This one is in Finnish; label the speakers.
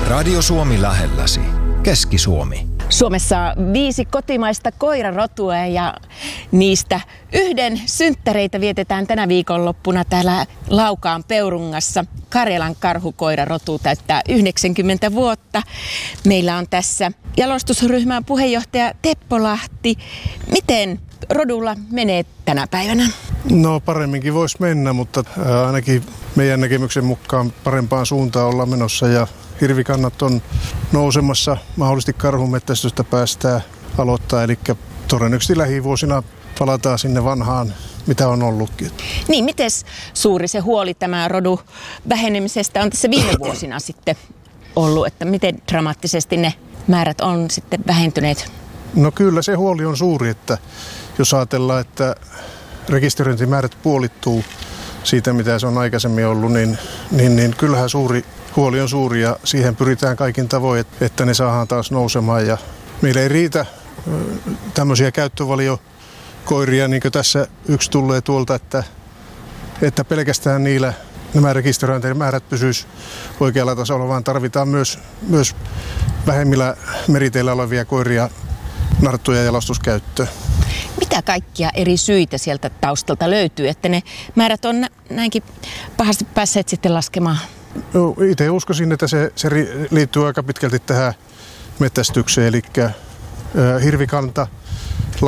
Speaker 1: Radio Suomi lähelläsi. Keski-Suomi.
Speaker 2: Suomessa on 5 kotimaista koirarotua ja niistä yhden synttäreitä vietetään tänä viikonloppuna täällä Laukaan Peurungassa. Karjalan karhukoirarotu täyttää 90 vuotta. Meillä on tässä jalostusryhmän puheenjohtaja Teppo Lahti. Miten rodulla menee tänä päivänä?
Speaker 3: No paremminkin voisi mennä, mutta ainakin meidän näkemyksen mukaan parempaan suuntaan ollaan menossa ja hirvikannat on nousemassa. Mahdollisesti karhunmetsästystä päästään aloittaa, eli todennäköisesti lähivuosina palataan sinne vanhaan, mitä on ollutkin.
Speaker 2: Niin, miten suuri se huoli tämä rodun vähenemisestä on tässä viime vuosina sitten ollut, että miten dramaattisesti ne määrät on sitten vähentyneet?
Speaker 3: No kyllä se huoli on suuri, että jos ajatellaan, että rekisteröintimäärät puolittuu siitä, mitä se on aikaisemmin ollut, niin kyllähän huoli on suuri ja siihen pyritään kaikin tavoin, että ne saadaan taas nousemaan. Ja meillä ei riitä tämmöisiä käyttövaliokoiria, niin kuin tässä yksi tulee tuolta, että pelkästään niillä nämä rekisteröintimäärät pysyisi oikealla tasolla, vaan tarvitaan myös vähemmillä meriteillä olevia koiria narttuja jalostuskäyttöön.
Speaker 2: Mitä kaikkia eri syitä sieltä taustalta löytyy, että ne määrät on näinkin pahasti päässeet sitten laskemaan?
Speaker 3: No, itse uskoisin, että se liittyy aika pitkälti tähän metsästykseen, eli hirvikanta